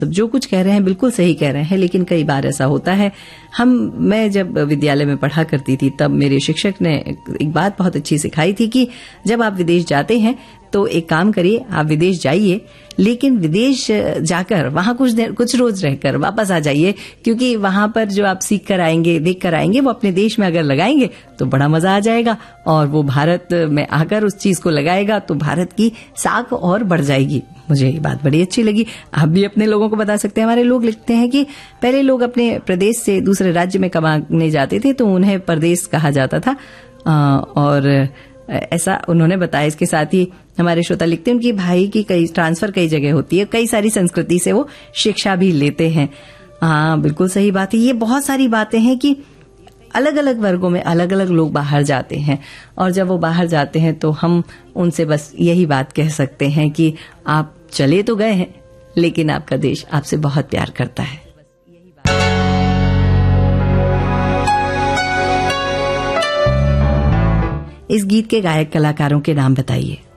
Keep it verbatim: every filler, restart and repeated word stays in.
जो कुछ कह रहे हैं बिल्कुल सही कह रहे हैं, लेकिन कई बार ऐसा होता है। हम मैं जब विद्यालय में पढ़ा करती थी तब मेरे शिक्षक ने एक बात बहुत अच्छी सिखाई थी कि जब आप विदेश जाते हैं तो एक काम करिए, आप विदेश जाइए, लेकिन विदेश जाकर वहां कुछ देर कुछ रोज रहकर वापस आ जाइए, क्योंकि वहां पर जो आप सीख कर आएंगे, देख कर आएंगे, वो अपने देश में अगर लगाएंगे तो बड़ा मजा आ जाएगा, और वो भारत में आकर उस चीज को लगाएगा तो भारत की साख और बढ़ जाएगी। मुझे ये बात बड़ी अच्छी लगी। आप भी अपने लोगों को बता सकते हैं। हमारे लोग लिखते हैं कि पहले लोग अपने प्रदेश से दूसरे राज्य में कमाने जाते थे तो उन्हें परदेश कहा जाता था, और ऐसा उन्होंने बताया। इसके साथ ही हमारे श्रोता लिखते हैं उनकी भाई की कई ट्रांसफर कई जगह होती है, कई सारी संस्कृति से वो शिक्षा भी लेते हैं। हाँ, बिल्कुल सही बात है। ये बहुत सारी बातें हैं कि अलग अलग वर्गों में अलग अलग लोग बाहर जाते हैं, और जब वो बाहर जाते हैं तो हम उनसे बस यही बात कह सकते हैं कि आप चले तो गए हैं, लेकिन आपका देश आपसे बहुत प्यार करता है। इस गीत के गायक कलाकारों के नाम बताइए।